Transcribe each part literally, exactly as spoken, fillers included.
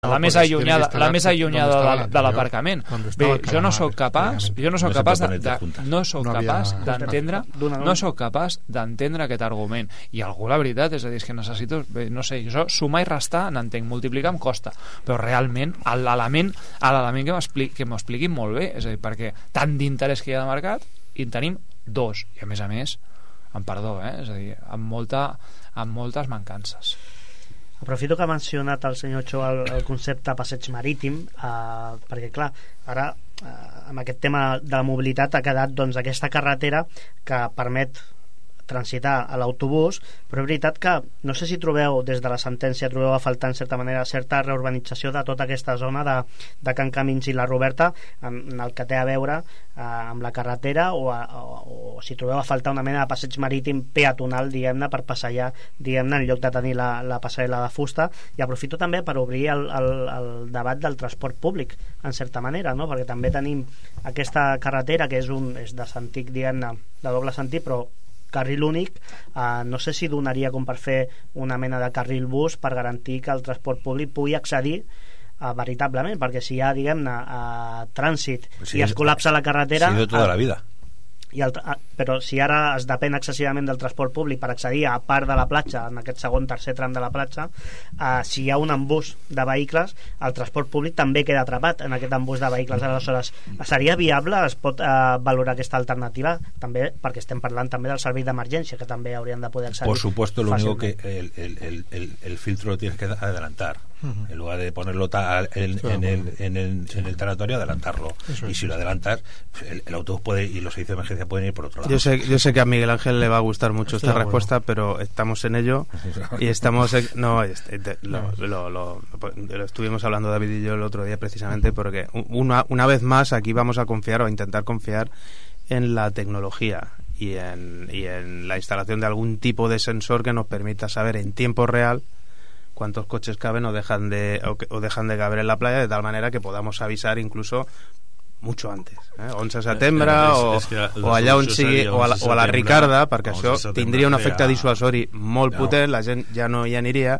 la més allunyada, la més allunyada de, de l'aparcament. Bé, jo no sóc capaç, jo no sóc capaç de, de, no sóc capaç d'entendre, no sóc capaç d'entendre aquest argument. I algú, la veritat, és a dir, és que necessito, bé, no sé, jo sumar i restar n'entenc, multiplicar em costa, però realment l'element l'element que m'expliqui, que m'expliqui molt bé, és a dir, perquè tant d'interès que hi ha de mercat i en tenim dos, i a més a més, amb perdó, eh? És a dir, amb, molta, amb moltes mancances. Aprofito que ha mencionat el senyor Cho el, el concepte passeig marítim, eh, perquè clar, ara eh, amb aquest tema de la mobilitat ha quedat doncs aquesta carretera que permet transitar a l'autobús, però és veritat que no sé si trobeu des de la sentència trobeu a faltar en certa manera certa reurbanització de tota aquesta zona de, de Can Camins i la Roberta en, en el que té a veure eh, amb la carretera o, a, o, o si trobeu a faltar una mena de passeig marítim peatonal, diguem-ne, per passejar, diguem-ne, en lloc de tenir la, la passarel·la de fusta. I aprofito també per obrir el, el, el debat del transport públic en certa manera, no? Perquè també tenim aquesta carretera que és, un, és de sentit, diguem-ne, de doble sentit, però carril únic, eh, no sé si donaria com per fer una mena de carril bus per garantir que el transport públic pugui accedir eh, veritablement, perquè si hi ha, diguem-ne, eh, trànsit sí, i es col·lapsa la carretera... Sí, de tota eh, la vida. I el, però si ara es depèn excessivament del transport públic per accedir a part de la platja, en aquest segon tercer tram de la platja, eh, si hi ha un embús de vehicles, el transport públic també queda atrapat en aquest embús de vehicles. Aleshores, seria viable, es pot eh, valorar aquesta alternativa també, perquè estem parlant també del servei d'emergència, que també haurien de poder accedir. Por supuesto, lo único que fàcilment. el, el, el, el filtro lo tienes que adelantar. En lugar de ponerlo ta, en, en, el, en, el, en el territorio, adelantarlo. Eso y es. Si lo adelantas, el, el autobús puede y los servicios de emergencia pueden ir por otro lado. Yo sé, yo sé que a Miguel Ángel le va a gustar mucho esta bueno. respuesta, pero estamos en ello y estamos... No, este, lo, lo, lo, lo estuvimos hablando David y yo el otro día precisamente porque una, una vez más aquí vamos a confiar o a intentar confiar en la tecnología y en, y en la instalación de algún tipo de sensor que nos permita saber en tiempo real cuántos coches caben o dejan de o, o dejan de caber en la playa, de tal manera que podamos avisar incluso mucho antes, eh? onze de setembre o, o allà on sigui o a la, o a la Ricarda, perquè això tindria un efecte dissuasori molt potent, la gent ja no hi aniria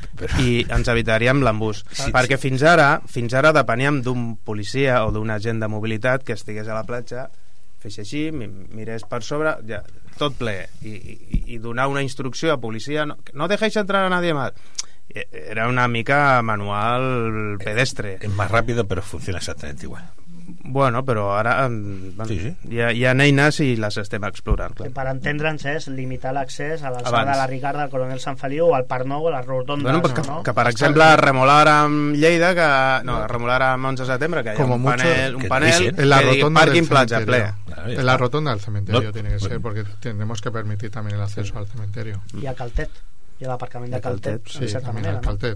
i ens evitaríem l'embús, perquè fins ara fins ara depeníem d'un policia o d'un agent de mobilitat que estigués a la platja, fes així, mirés per sobre, ja, tot ple, i, i, i donar una instrucció a policia, no, no deixéis entrar a nadie más. Era una mica manual pedestre. Es más rápido, pero funciona exactamente igual. Bueno, però ara bueno, sí, sí. Hi, ha, hi ha eines i les estem explorant, clar. Per entendre'ns és limitar l'accés a l'alçada de la Ricarda, al Coronel Sant Feliu o al Parc Nou o a les rotondes, bueno, pues que, no? que per exemple a Remolar amb Lleida, que no, a Remolar amb onze de setembre, que hi ha un panel, un panel en la que digui parking platja ple. En la rotonda del cementerio no, tiene que ser, porque tenemos que permitir también el acceso al cementerio. Y a Caltet, y l'aparcament de Caltet, sí, de certa manera, no? Caltet.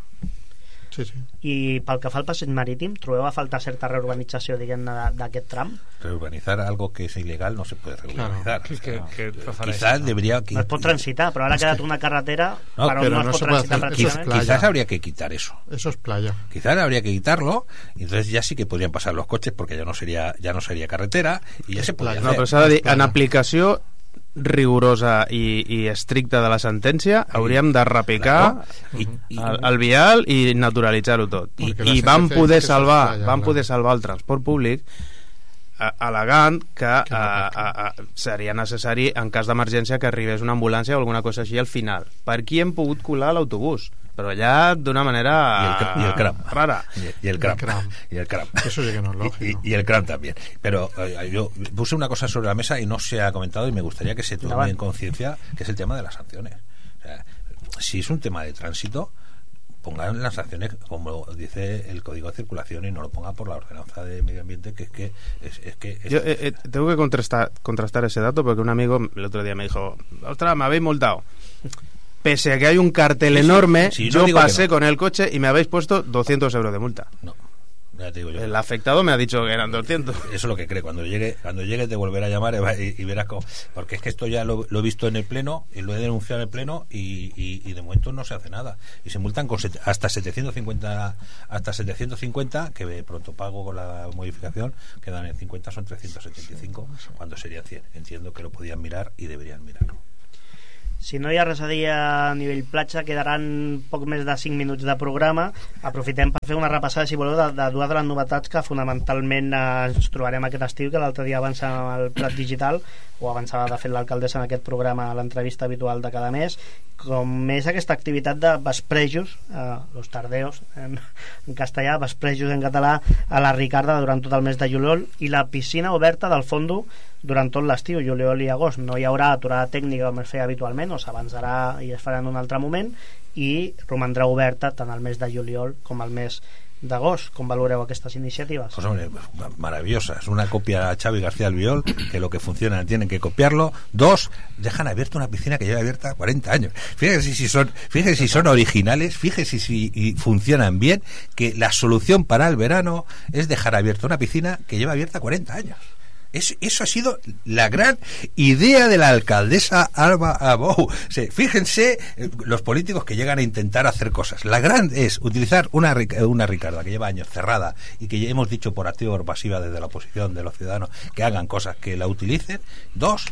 Sí, sí. I pel que fa al passeig marítim, trobeu a faltar certa reurbanització, diguem-ne, d'aquest tram? Reurbanizar algo que es ilegal no se puede reurbanizar. Claro, que, que, que quizás debería... No es pot transitar, però ara ha quedat una carretera no, però no, no es pot no transitar prácticamente. Quizás habría que quitar eso. Eso es playa. Quizás habría que quitarlo y entonces ya sí que podrían pasar los coches porque ya no sería ya no sería carretera y ya es se podría hacer. No, però s'ha de dir, en aplicació rigorosa i, i estricta de la sentència hauríem de repicar I, i, el, el vial i naturalitzar-ho tot i, i vam poder salvar vam poder salvar el transport públic a, al·legant que, que no a, a, a, seria necessari en cas d'emergència que arribés una ambulància o alguna cosa així al final. Per aquí hem pogut colar l'autobús, però allà d'una manera y el, y el cram rara y, y el cram, cram y el cram eso sí que no es lógico y, y el cram también, pero eh, yo puse una cosa sobre la mesa y no se ha comentado y me gustaría que se tome en conciencia, que es el tema de las sanciones. O sea, si es un tema de tránsito, pongan las sanciones como dice el Código de Circulación y no lo pongan por la Ordenanza de Medio Ambiente, que es que es, es que es... Yo eh, eh, tengo que contrastar, contrastar ese dato porque un amigo el otro día me dijo, ostras, me habéis multado. Pese a que hay un cartel sí, enorme, sí, sí, yo pasé no. con el coche y me habéis puesto doscientos euros de multa. No, ya te digo yo. El afectado me ha dicho que eran doscientos. Eso es lo que cree. Cuando llegue cuando llegue te volverá a llamar y, y verás cómo. Porque es que esto ya lo, lo he visto en el Pleno y lo he denunciado en el Pleno y, y, y de momento no se hace nada. Y se multan con set, hasta setecientos cincuenta, hasta setecientos cincuenta, que pronto pago con la modificación, quedan en cincuenta, son trescientos setenta y cinco, cuando serían cien. Entiendo que lo podían mirar y deberían mirarlo. Si no hi ha res a dir a nivell platja, quedaran poc més de cinc minuts de programa. Aprofitem per fer una repassada, si voleu, de, de dues de les novetats que fonamentalment eh, ens trobarem aquest estiu, que l'altre dia avançava el Prat Digital, o avançava de fet l'alcaldessa en aquest programa a l'entrevista habitual de cada mes, com és aquesta activitat de vesprejos, eh, los tardeos en, en castellà, vesprejos en català, a la Ricarda durant tot el mes de juliol, i la piscina oberta del Fondo durant tot l'estiu, juliol i agost. No hi haurà aturada tècnica com es feia habitualment, o s'avançarà i es farà en un altre moment, i romandrà oberta tant el mes de juliol com el mes d'agost. Com valoreu aquestes iniciatives? Pues hombre, maravillosa. Es una copia a Xavi García Albiol, que lo que funciona tienen que copiarlo. Dos, dejan abierta una piscina que lleva abierta cuarenta años. Fíjense si son, fíjense si son originales, fíjense si y funcionan bien, que la solución para el verano es dejar abierta una piscina que lleva abierta cuarenta años. Es, eso ha sido la gran idea de la alcaldesa Alba Abou. O sea, fíjense eh, los políticos que llegan a intentar hacer cosas. La gran es utilizar una, una Ricarda que lleva años cerrada y que ya hemos dicho por activa o por pasiva desde la oposición de los ciudadanos que hagan cosas, que la utilicen. Dos,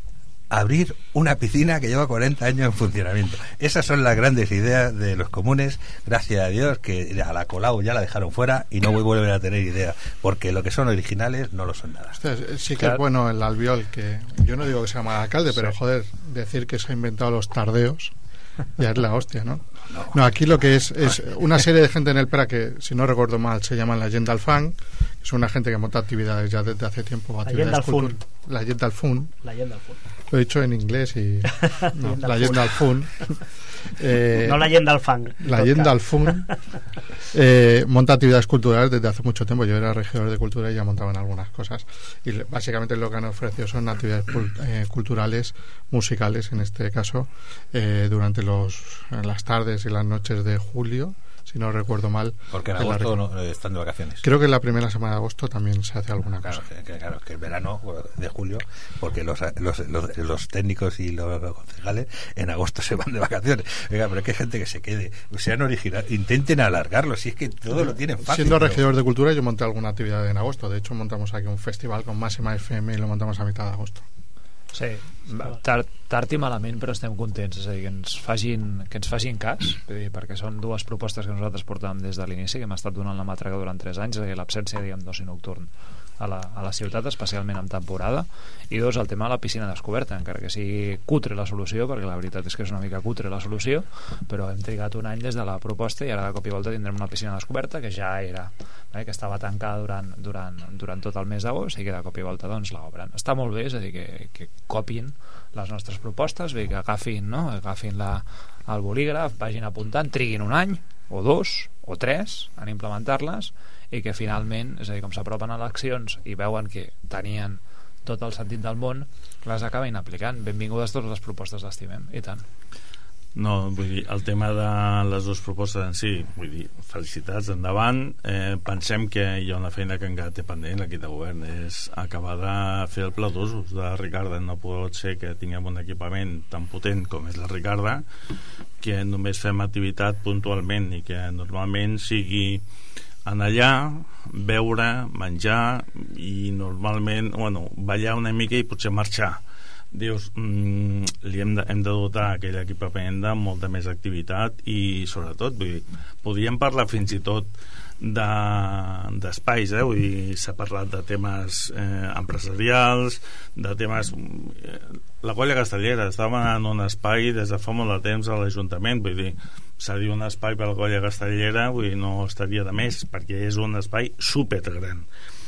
abrir una piscina que lleva cuarenta años en funcionamiento. Esas son las grandes ideas de los comunes. Gracias a Dios que a la Colau ya la dejaron fuera y no voy a volver a tener idea, porque lo que son originales no lo son nada. Usted, sí que claro. Es bueno el Albiol, que yo no digo que sea mal alcalde, sí. Pero joder, decir que se ha inventado los tardeos ya es la hostia, ¿no? No, no aquí lo que es es una serie de gente en el Prat que, si no recuerdo mal, se llaman la Gent del Fang, que es una gente que monta actividades ya desde hace tiempo. La Gent del Fun. La Gent del Fun. La Gent del Fun. Lo he dicho en inglés y... No, la Gent del Fun. Eh, no la Gent del Fang. La Gent del Fun eh, monta actividades culturales desde hace mucho tiempo. Yo era regidor de cultura y ya montaban algunas cosas. Y básicamente lo que han ofrecido son actividades eh, culturales, musicales en este caso, eh, durante los las tardes y las noches de julio, si no recuerdo mal. Porque en agosto no, están de vacaciones. Creo que en la primera semana de agosto también se hace alguna claro, cosa. Que, claro, que el verano de julio, porque los, los, los, los técnicos y los concejales en agosto se van de vacaciones. Oiga, pero es que hay gente que se quede, sean originales, intenten alargarlo, si es que todo lo tienen fácil. Siendo pero... regidor de cultura, yo monté alguna actividad en agosto. De hecho, montamos aquí un festival con Máxima F M y lo montamos a mitad de agosto. Sí, tard, tard i malament, però estem contents, és a dir, que ens facin, que ens facin cas, dir, perquè són dues propostes que nosaltres portàvem des de l'inici, que hem estat donant la màtraga durant tres anys, és a dir, l'absència, diguem, d'oci nocturn a la, a la ciutat, especialment en temporada, i dos, el tema de la piscina descoberta, encara que sigui cutre la solució, perquè la veritat és que és una mica cutre la solució, però hem trigat un any des de la proposta i ara de cop i volta tindrem una piscina descoberta que ja era, eh, que estava tancada durant, durant, durant tot el mes d'agost i que de cop i volta doncs l'obren. Està molt bé, és a dir, que, que copien les nostres propostes, bé, que agafin, no? agafin la, el bolígraf, vagin apuntant, triguin un any o dos o tres en implementar-les i que finalment, és a dir, com s'apropen a eleccions i veuen que tenien tot el sentit del món, les acaben aplicant. Benvingudes totes les propostes, l'estimem, i tant. No, vull dir, el tema de les dues propostes en si, vull dir, felicitats, endavant. Eh, pensem que hi ha una feina que encara té pendent l'equip de govern, és acabar de fer el pla d'usos de Ricarda. No pot ser que tinguem un equipament tan potent com és la Ricarda, que només fem activitat puntualment i que normalment sigui anar allà, beure, menjar i normalment, bueno, ballar una mica i potser marxar. Dius, mm, li hem de, hem de dotar aquell equipament de molta més activitat i sobretot, vull dir, podríem parlar fins i tot de, d'espais, eh? Vull dir, s'ha parlat de temes eh, empresarials, de temes... Eh, la Colla Castellera estava en un espai des de fa molt de temps a l'Ajuntament, vull dir, s'ha dit un espai per la Colla Castellera, vull dir, no estaria de més, perquè és un espai supergran.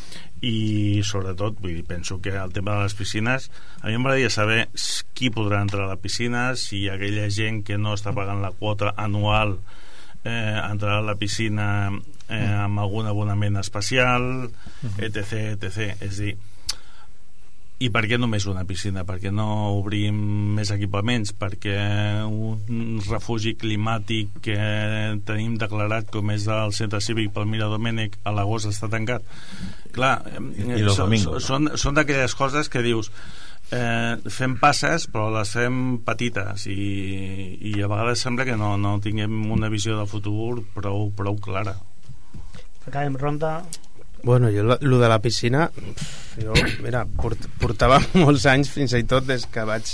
I sobretot, vull dir, penso que el tema de les piscines, a mi m'agradaria saber qui podrà entrar a la piscina, si aquella gent que no està pagant la quota anual eh, entrarà a la piscina eh, amb algun abonament especial, etc, etc. És a dir, i per què només una piscina? Per què no obrim més equipaments? Perquè un refugi climàtic que tenim declarat com és el centre cívic pel Mira Domènech a l'agost està tancat? Clar, I los domingos, són, no? són d'aquelles coses que dius eh, fem passes però les fem petites i, i a vegades sembla que no, no tinguem una visió de futur prou, prou clara. Acabem ronda. Bueno, jo lo de la piscina jo, mira, port, portava molts anys fins i tot des que vaig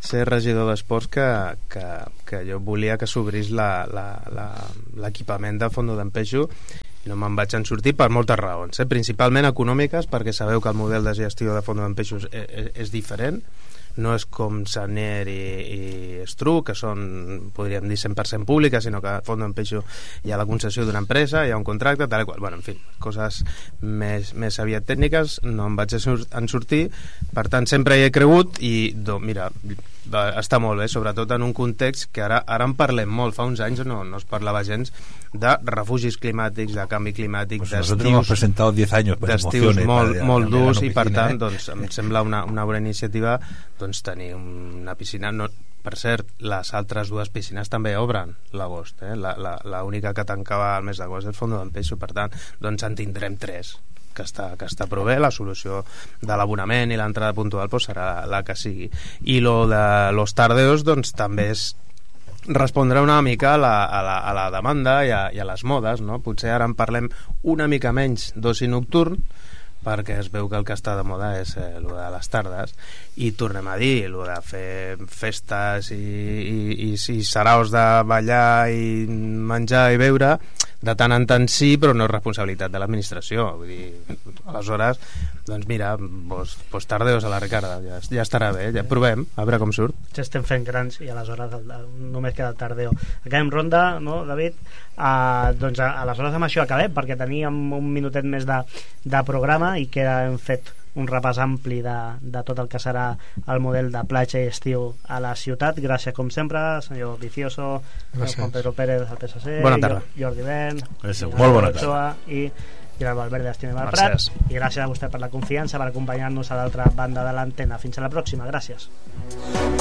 ser regidor d'esports que, que, que jo volia que s'obrís l'equipament de Fondo d'en Peixo, i no me'n vaig en sortir per moltes raons, eh? Principalment econòmiques, perquè sabeu que el model de gestió de Fondo d'en Peixo és, és, és diferent, no és com Sanier i, i Estru, que són, podríem dir, cent per cent públiques, sinó que a Fondo d'en Peixo hi ha la concessió d'una empresa, hi ha un contracte, tal i qual. Bueno, en fi, coses més, més aviat tècniques, no em vaig en sortir, per tant sempre hi he cregut i, do, mira, està molt bé, sobretot en un context que ara, ara en parlem molt, fa uns anys no, no es parlava gens de refugis climàtics, de canvi climàtic, pues nosotros hemos presentado diez años pues, d'estius molt, molt durs, i per tant doncs, em sembla una, una bona iniciativa doncs, tenir una piscina. No, per cert, les altres dues piscines també obren l'agost, eh? L'única que tancava el mes d'agost és el Fondo d'en Peixo, per tant doncs en tindrem tres, que està, que està prou bé. La solució de l'abonament i l'entrada puntual pues, serà la que sigui, i lo de los tardeos doncs també és respondre una mica a la, a la, a la demanda i a, i a les modes, no? Potser ara en parlem una mica menys d'oci nocturn, perquè es veu que el que està de moda és eh, el de les tardes, i tornem a dir, el de fer festes i, i, i, i saraos de ballar i menjar i beure, de tant en tant sí, però no és responsabilitat de l'administració. Vull dir, aleshores, doncs mira, pues, pues tardeos a la Ricarda, ja, ja estarà bé, ja provem, a veure com surt. Ja estem fent grans i aleshores el, el, només queda el tardeo. Acabem ronda, no, David? Uh, doncs a, aleshores amb això acabem, perquè teníem un minutet més de, de programa i queda hem fet un repàs ampli de, de tot el que serà el model de platja i estiu a la ciutat. Gràcies com sempre, senyor Vicioso, senyor Juan Pedro Pérez del P S C, bona tarda. Jordi Ben, molt bona tarda, i Gerard Valverde d'Estimem al Prat, i gràcies a vostè per la confiança, per acompanyar-nos a l'altra banda de l'antena. Fins a la pròxima, gràcies.